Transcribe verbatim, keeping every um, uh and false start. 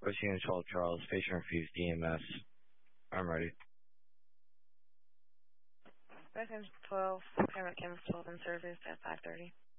Coast Unit twelve Charles, patient refused D M S. I'm ready. Residence twelve, parent chemical twelve in service at five thirty.